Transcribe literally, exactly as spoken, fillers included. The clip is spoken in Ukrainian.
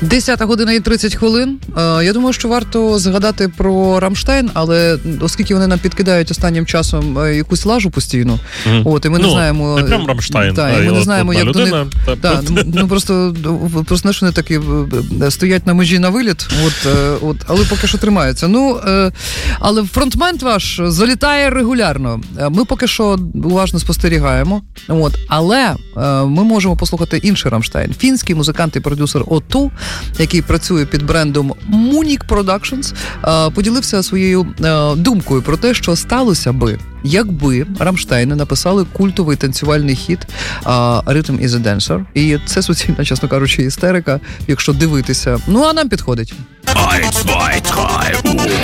Десята година і тридцять хвилин. Я думаю, що варто згадати про Рамштайн, але оскільки вони нам підкидають останнім часом якусь лажу постійно, mm. от, і ми не ну, знаємо... не прям Рамштайн, та, а і ми не знаємо, як людина, до них... та, та, ну, ну, просто, просто знаєш, вони такі стоять на межі на виліт, от, от, але поки що тримаються. Ну, але фронтмен ваш залітає регулярно. Ми поки що уважно спостерігаємо, от, але ми можемо послухати інший Рамштайн. Фінський музикант і продюсер о ту, який працює під брендом Munich Productions, поділився своєю думкою про те, що сталося би, якби Рамштайни написали культовий танцювальний хіт «Rhythm is a Dancer». І це суцільна, чесно кажучи, істерика, якщо дивитися. Ну, а нам підходить.